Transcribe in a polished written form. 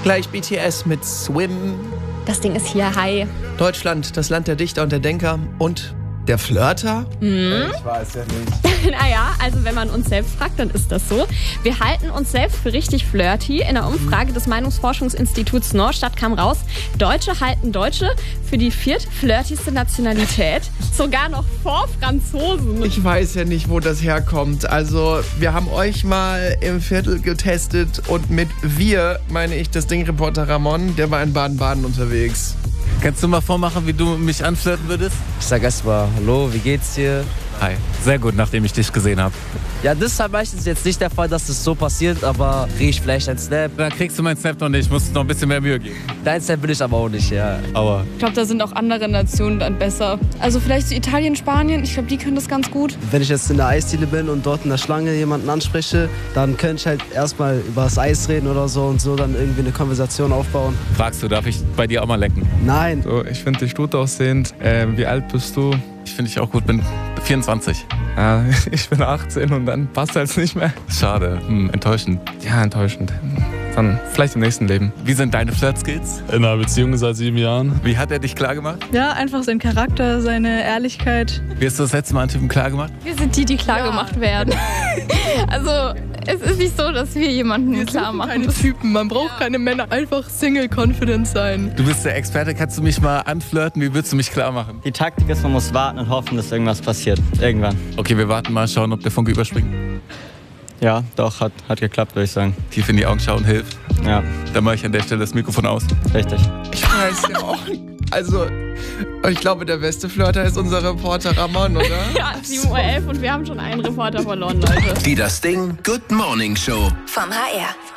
Gleich BTS mit Swim. Das Ding ist hier, hi. Deutschland, das Land der Dichter und der Denker und der Flirter? Ich weiß ja nicht. Naja, also wenn man uns selbst fragt, dann ist das so. Wir halten uns selbst für richtig flirty. In der Umfrage des Meinungsforschungsinstituts Norstadt kam raus, Deutsche halten Deutsche für die viertflirtigste Nationalität. Sogar noch vor Franzosen. Ich weiß ja nicht, wo das herkommt. Also, wir haben euch mal im Viertel getestet und mit wir meine ich das Ding-Reporter Ramon, der war in Baden-Baden unterwegs. Kannst du mal vormachen, wie du mich anflirten würdest? Ich sag erstmal, hallo, wie geht's dir? Hi. Sehr gut, nachdem ich dich gesehen habe. Ja, das ist halt meistens jetzt nicht der Fall, dass das so passiert, aber krieg ich vielleicht einen Snap. Da kriegst du meinen Snap noch nicht, ich muss noch ein bisschen mehr Mühe geben. Dein Snap will ich aber auch nicht, ja. Aber Ich glaube, da sind auch andere Nationen dann besser. Also vielleicht so Italien, Spanien, ich glaube, die können das ganz gut. Wenn ich jetzt in der Eisdiele bin und dort in der Schlange jemanden anspreche, dann könnte ich halt erstmal über das Eis reden oder so und so dann irgendwie eine Konversation aufbauen. fragst du, darf ich bei dir auch mal lecken? Nein. So, ich finde dich gut aussehend. Wie alt bist du? Ich finde dich auch gut, bin 24. Ja, ich bin 18 und dann passt halt nicht mehr. Schade, enttäuschend. Ja, enttäuschend. Dann vielleicht im nächsten Leben. Wie sind deine Flirt-Skills? In einer Beziehung seit 7 Jahren. Wie hat er dich klargemacht? Ja, einfach sein Charakter, seine Ehrlichkeit. Wie hast du das letzte Mal einen Typen klargemacht? Wir sind die, die klar gemacht werden. Also, es ist nicht so, dass wir jemanden klar machen. Keine Typen, man braucht keine Männer. Einfach Single-Confident sein. Du bist der Experte, kannst du mich mal anflirten? Wie würdest du mich klar machen? Die Taktik ist, man muss warten und hoffen, dass irgendwas passiert. Irgendwann. Okay, wir warten mal, schauen, ob der Funke überspringt. Ja, doch, hat geklappt, würde ich sagen. Tief in die Augen schauen hilft. Ja, Dann mache ich an der Stelle das Mikrofon aus. richtig. Ich weiß ja auch. Also, ich glaube, der beste Flirter ist unser Reporter Ramon, oder? Ja, 7:11 Uhr und wir haben schon einen Reporter verloren, Leute. Die Das Ding Good Morning Show. Vom HR.